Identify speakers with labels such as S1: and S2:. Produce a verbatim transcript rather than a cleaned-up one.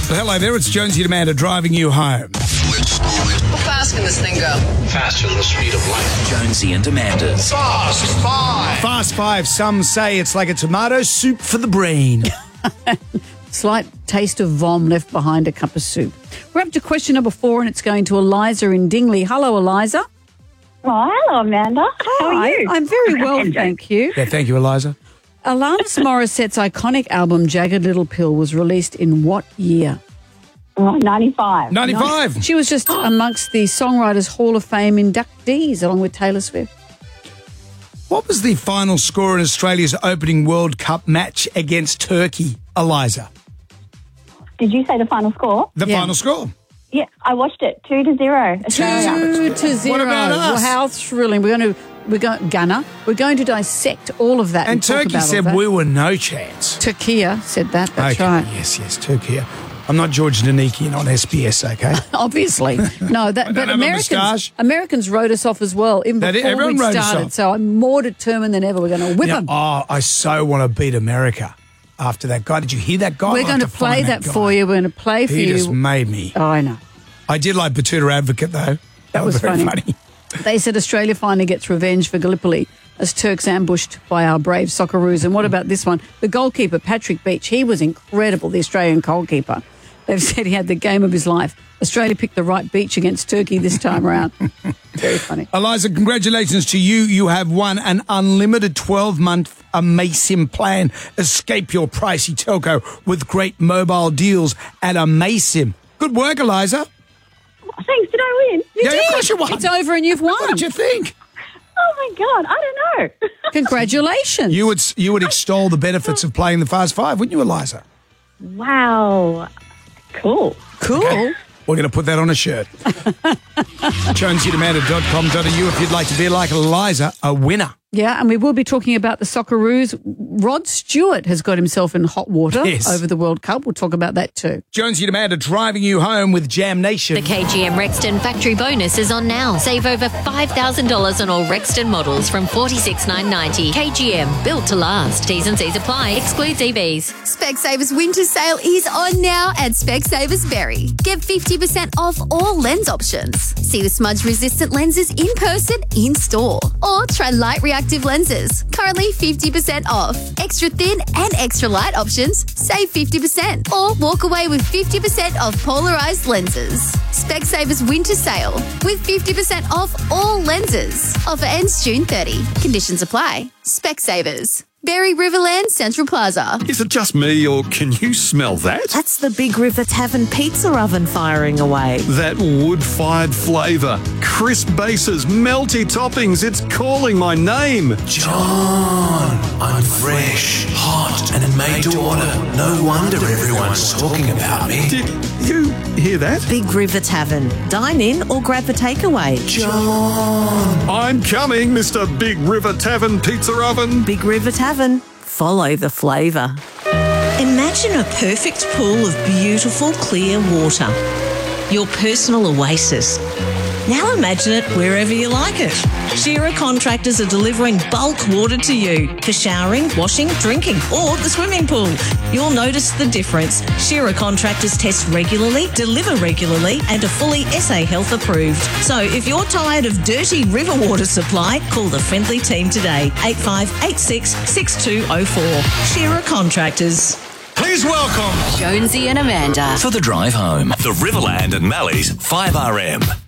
S1: Well, hello there, it's Jonesy and Amanda driving you home.
S2: How fast can this thing go?
S3: Faster than the speed of light.
S4: Jonesy and Amanda's
S3: Fast Five.
S1: Fast Five, some say it's like a tomato soup for the brain.
S5: Slight taste of vom left behind a cup of soup. We're up to question number four, and it's going to Eliza in Dingley. Hello, Eliza.
S6: Oh, hello, Amanda. How are
S5: Hi,
S6: you?
S5: I'm very well, thank you.
S1: Yeah, thank you, Eliza.
S5: Alanis Morissette's iconic album, Jagged Little Pill, was released in what year?
S6: Oh, ninety-five.
S1: ninety-five.
S5: She was just amongst the Songwriters Hall of Fame inductees, along with Taylor Swift.
S1: What was the final score in Australia's opening World Cup match against Turkey, Eliza?
S6: Did you say the final score?
S1: The
S5: Yeah.
S1: final score.
S6: Yeah, I watched it. Two to zero. Australia.
S5: Two to zero.
S1: What about us?
S5: Well, how thrilling! We're going to we're going Ghana. We're going to dissect all of that. And,
S1: And
S5: talk
S1: Turkey
S5: about all
S1: said
S5: that.
S1: we were no chance.
S5: Turkey said that. That's
S1: okay.
S5: right.
S1: Yes, yes, Turkey. I'm not George Danikian on S B S, okay?
S5: Obviously, no. That,
S1: don't
S5: but
S1: have a
S5: Americans,
S1: moustache.
S5: Americans wrote us off as well, even
S1: They did.
S5: before
S1: Everyone
S5: we
S1: wrote us
S5: started.
S1: off.
S5: So I'm more determined than ever. We're going to whip
S1: Now,
S5: them.
S1: oh, I so want to beat America after that guy. Did you hear that guy?
S5: We're
S1: I'll
S5: going to
S1: have
S5: play
S1: find
S5: that
S1: guy.
S5: for you. We're going to play for
S1: He
S5: you.
S1: just made me.
S5: Oh, I know.
S1: I did like Batuta Advocate, though. That,
S5: That was
S1: very
S5: funny.
S1: funny.
S5: They said Australia finally gets revenge for Gallipoli as Turks ambushed by our brave Socceroos. And what about this one? The goalkeeper, Patrick Beach, he was incredible, the Australian goalkeeper. They've said he had the game of his life. Australia picked the right beach against Turkey this time around. Very funny.
S1: Eliza, congratulations to you. You have won an unlimited twelve-month Amaysim plan. Escape your pricey telco with great mobile deals at Amaysim. Good work, Eliza.
S6: Thanks. Did I win?
S1: Yeah, of course you won.
S5: It's over and you've won.
S1: What did you think?
S6: Oh, my God. I don't know.
S5: Congratulations.
S1: You would you would extol the benefits of playing the Fast Five, wouldn't you, Eliza?
S6: Wow. Cool.
S5: Cool.
S1: Okay. We're going to put that on a shirt. jonesy amanda dot com dot a u if you'd like to be like Eliza, a winner.
S5: Yeah, and we will be talking about the Socceroos. Rod Stewart has got himself in hot water
S1: Yes.
S5: over the World Cup. We'll talk about that too.
S1: Jonesy and Amanda driving you home with Jam Nation.
S7: The K G M Rexton factory bonus is on now. Save over five thousand dollars on all Rexton models from forty-six thousand nine hundred ninety dollars. K G M, built to last. T's and C's apply. Excludes E Vs.
S8: Specsavers winter sale is on now at Specsavers Berry. Get fifty percent off all lens options. See the smudge-resistant lenses in person, in store. Or try light reactive lenses. Currently fifty percent off. Extra thin and extra light options, save fifty percent. Or walk away with fifty percent off polarized lenses. Specsavers winter sale with fifty percent off all lenses. Offer ends June thirtieth. Conditions apply. Specsavers. Berry Riverland Central Plaza.
S9: Is it just me, or can you smell that?
S10: That's the Big River Tavern pizza oven firing away.
S9: That wood-fired flavour, crisp bases, melty toppings, it's calling my name.
S4: John, I'm fresh, hot, and made to order. No wonder everyone's talking about me.
S9: Did you hear that?
S10: Big River Tavern. Dine in or grab a takeaway.
S4: John.
S9: I'm coming, Mister Big River Tavern Pizza Oven.
S10: Big River Tavern. Follow the flavour. Imagine a perfect pool of beautiful, clear water. Your personal oasis. Now imagine it wherever you like it. Shearer Contractors are delivering bulk water to you for showering, washing, drinking, or the swimming pool. You'll notice the difference. Shearer Contractors test regularly, deliver regularly, and are fully S A Health approved. So if you're tired of dirty river water supply, call the friendly team today. eight five eight six, six two zero four. Shearer Contractors.
S4: Please welcome
S7: Jonesy and Amanda.
S4: for the drive home, the Riverland and Mally's five R M.